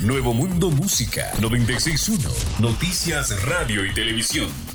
Nuevo Mundo Música 961. Noticias, radio y televisión.